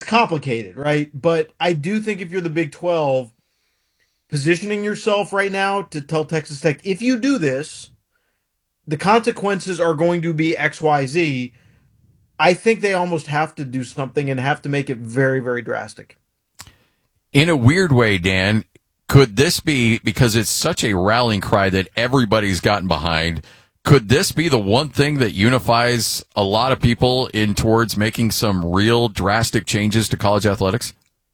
complicated, right? But I do think if you're the Big 12, positioning yourself right now to tell Texas Tech, if you do this, the consequences are going to be XYZ. I think they almost have to do something and have to make it very, very drastic. In a weird way, Dan, could this be, because it's such a rallying cry that everybody's gotten behind, could this be the one thing that unifies a lot of people in towards making some real drastic changes to college athletics?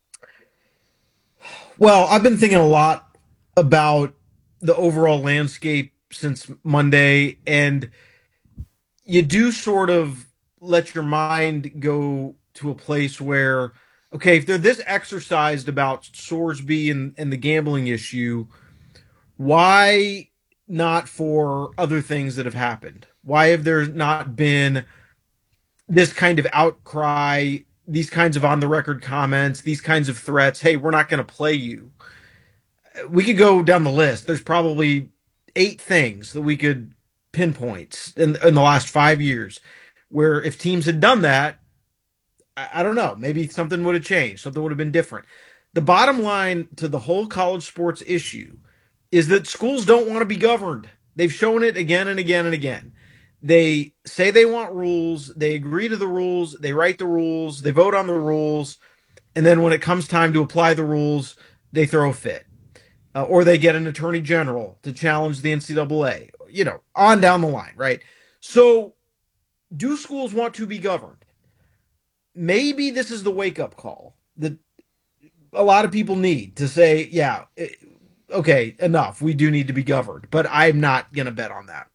Well, I've been thinking a lot about the overall landscape since Monday, and you do sort of let your mind go to a place where, okay, if they're this exercised about Sorsby and the gambling issue, why not for other things that have happened? Why have there not been this kind of outcry, these kinds of on the record comments, these kinds of threats? Hey, we're not going to play you. We could go down the list. There's probably 8 things that we could pinpoint in the last 5 years where if teams had done that, I don't know, maybe something would have changed, something would have been different. The bottom line to the whole college sports issue is that schools don't want to be governed. They've shown it again and again and again. They say they want rules, they agree to the rules, they write the rules, they vote on the rules, and then when it comes time to apply the rules, they throw a fit. Or they get an attorney general to challenge the NCAA, on down the line, right? So, do schools want to be governed? Maybe this is the wake up call that a lot of people need to say, yeah, okay, enough. We do need to be governed, but I'm not going to bet on that.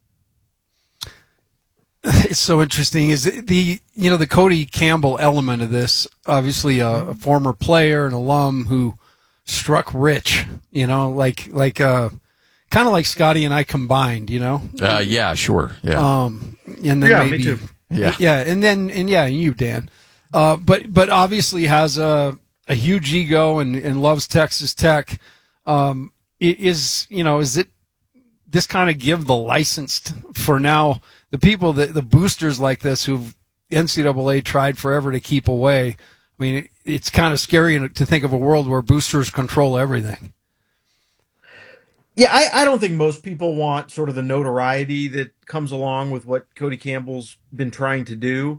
It's so interesting. Is the Cody Campbell element of this? Obviously, a former player, an alum who struck rich. Kind of like Scotty and I combined. Yeah, sure. Yeah. And then Yeah, maybe, me too. yeah, and you, Dan. But obviously has a huge ego and loves Texas Tech. Is it this kind of give the license for now the people that the boosters like this who've NCAA tried forever to keep away? I mean, it's kind of scary to think of a world where boosters control everything. Yeah, I don't think most people want sort of the notoriety that comes along with what Cody Campbell's been trying to do.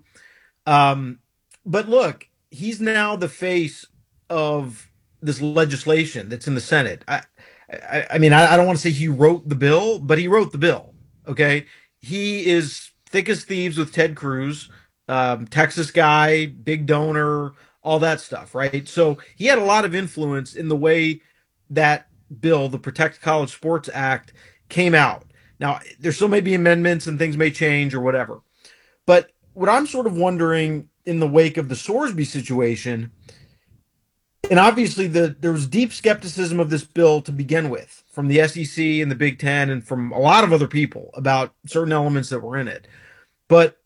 But look, he's now the face of this legislation that's in the Senate. I mean, I don't want to say he wrote the bill, but he wrote the bill. Okay, he is thick as thieves with Ted Cruz, Texas guy, big donor, all that stuff, right? So he had a lot of influence in the way that bill, the Protect College Sports Act, came out. Now, there still may be amendments and things may change or whatever. But what I'm sort of wondering in the wake of the Sorsby situation, and obviously there was deep skepticism of this bill to begin with from the SEC and the Big Ten and from a lot of other people about certain elements that were in it. But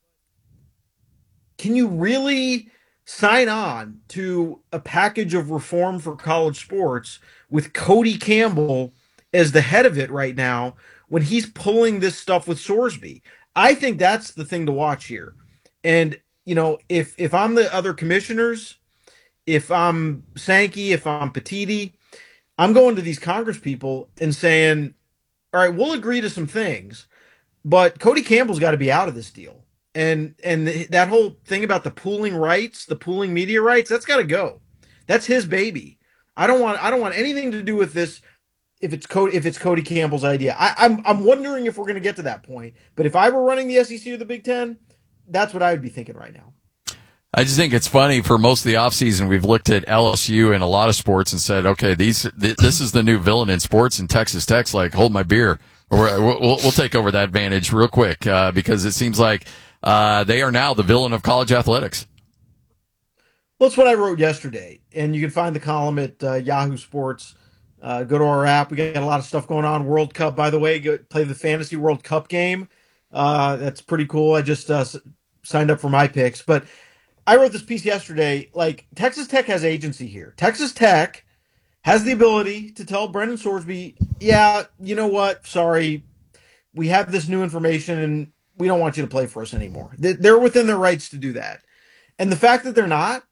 can you really sign on to a package of reform for college sports with Cody Campbell as the head of it right now when he's pulling this stuff with Sorsby? I think that's the thing to watch here. And, if I'm the other commissioners, if I'm Sankey, if I'm Petiti, I'm going to these Congress people and saying, all right, we'll agree to some things, but Cody Campbell's got to be out of this deal. And that whole thing about the pooling rights, the pooling media rights, that's got to go. That's his baby. I don't want anything to do with this if it's Cody Campbell's idea. I'm wondering if we're going to get to that point. But if I were running the SEC or the Big Ten, that's what I would be thinking right now. I just think it's funny. For most of the offseason, we've looked at LSU and a lot of sports and said, okay, this is the new villain in sports, and Texas Tech's like, hold my beer. We'll take over that advantage real quick because it seems like they are now the villain of college athletics. Well, that's what I wrote yesterday, and you can find the column at Yahoo Sports. Go to our app. We got a lot of stuff going on. World Cup, by the way. Go play the Fantasy World Cup game. That's pretty cool. I just signed up for my picks, but I wrote this piece yesterday. Like, Texas Tech has agency here. Texas Tech has the ability to tell Brendan Sorsby, yeah, you know what? Sorry, we have this new information, and we don't want you to play for us anymore. They're within their rights to do that. And the fact that they're not